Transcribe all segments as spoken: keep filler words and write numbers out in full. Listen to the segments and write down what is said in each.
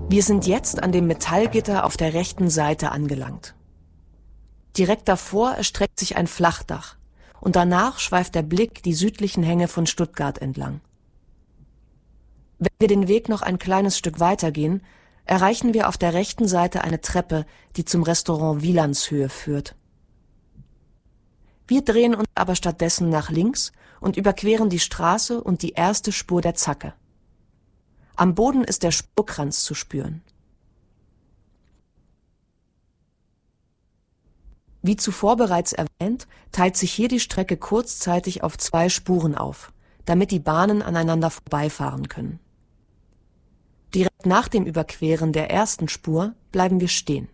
Wir sind jetzt an dem Metallgitter auf der rechten Seite angelangt. Direkt davor erstreckt sich ein Flachdach und danach schweift der Blick die südlichen Hänge von Stuttgart entlang. Wenn wir den Weg noch ein kleines Stück weitergehen, erreichen wir auf der rechten Seite eine Treppe, die zum Restaurant Wielandshöhe führt. Wir drehen uns aber stattdessen nach links und überqueren die Straße und die erste Spur der Zacke. Am Boden ist der Spurkranz zu spüren. Wie zuvor bereits erwähnt, teilt sich hier die Strecke kurzzeitig auf zwei Spuren auf, damit die Bahnen aneinander vorbeifahren können. Direkt nach dem Überqueren der ersten Spur bleiben wir stehen.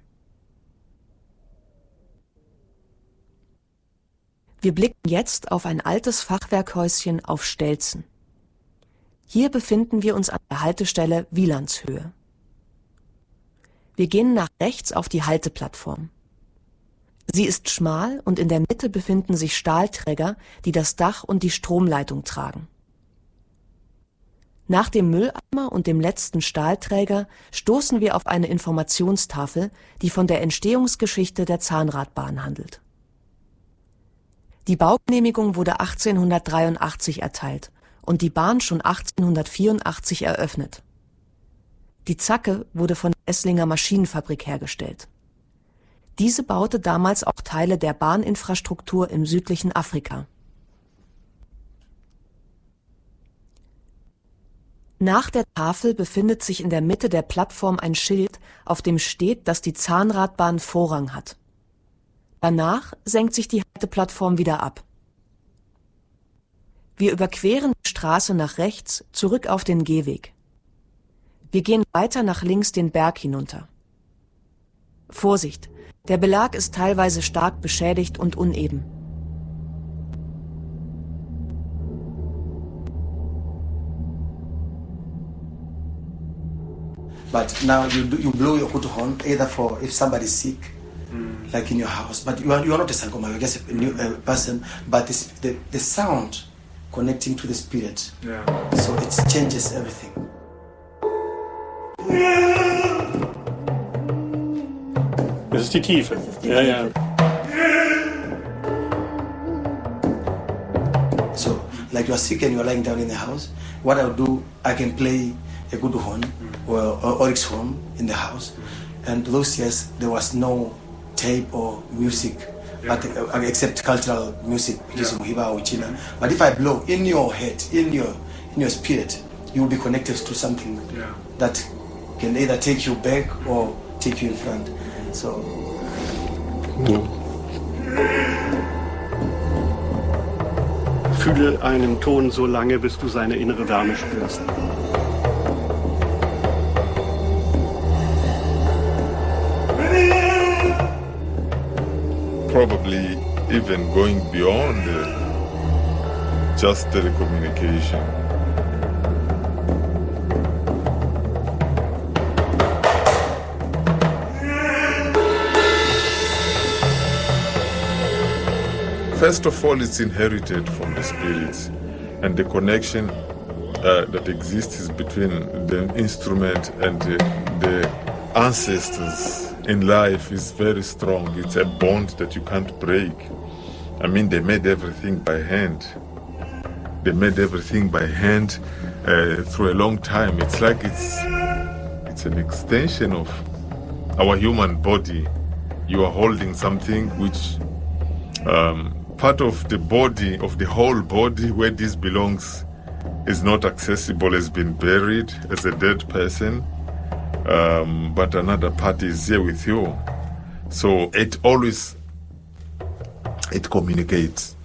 Wir blicken jetzt auf ein altes Fachwerkhäuschen auf Stelzen. Hier befinden wir uns an der Haltestelle Wielandshöhe. Wir gehen nach rechts auf die Halteplattform. Sie ist schmal und in der Mitte befinden sich Stahlträger, die das Dach und die Stromleitung tragen. Nach dem Mülleimer und dem letzten Stahlträger stoßen wir auf eine Informationstafel, die von der Entstehungsgeschichte der Zahnradbahn handelt. Die Baugenehmigung wurde achtzehnhundertdreiundachtzig erteilt und die Bahn schon achtzehnhundertvierundachtzig eröffnet. Die Zacke wurde von der Esslinger Maschinenfabrik hergestellt. Diese baute damals auch Teile der Bahninfrastruktur im südlichen Afrika. Nach der Tafel befindet sich in der Mitte der Plattform ein Schild, auf dem steht, dass die Zahnradbahn Vorrang hat. Danach senkt sich die Halteplattform wieder ab. Wir überqueren die Straße nach rechts, zurück auf den Gehweg. Wir gehen weiter nach links den Berg hinunter. Vorsicht, der Belag ist teilweise stark beschädigt und uneben. But now you do, you blow your kutu horn either for if somebody's sick, mm. like in your house. But you are you are not a sangoma, you're just a new uh, person. But this, the the sound connecting to the spirit, yeah. So it changes everything. Das ist die Tiefe. Das ist die ja, Tiefe. Ja. So, like you are sick and you are lying down in the house, what I'll do, I can play a good horn or, or oryx horn in the house. And those years there was no tape or music, yeah. but, uh, except cultural music, which yeah. is Muhiba or China. But if I blow in your head, in your in your spirit, you will be connected to something yeah. that can either take you back or take you in front. So. Ja. Fühle einen Ton so lange, bis du seine innere Wärme spürst. Probably even going beyond uh, just telecommunication. First of all, it's inherited from the spirits, and the connection uh, that exists between the instrument and uh, the ancestors in life is very strong. It's a bond that you can't break. I mean, they made everything by hand. They made everything by hand uh, through a long time. It's like it's it's an extension of our human body. You are holding something which um, part of the body, of the whole body where this belongs is not accessible, has been buried as a dead person. Um, but another part is here with you. So it always, it communicates.